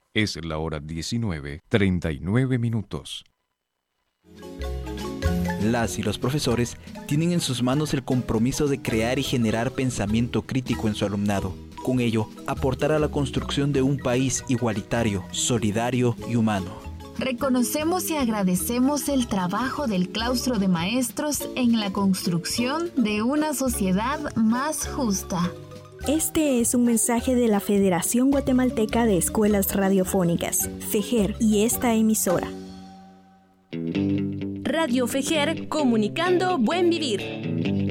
Es la hora 19:39. Las y los profesores tienen en sus manos el compromiso de crear y generar pensamiento crítico en su alumnado. Con ello, aportar a la construcción de un país igualitario, solidario y humano. Reconocemos y agradecemos el trabajo del claustro de maestros en la construcción de una sociedad más justa. Este es un mensaje de la Federación Guatemalteca de Escuelas Radiofónicas, FEGER, y esta emisora. Radio FEGER, comunicando buen vivir.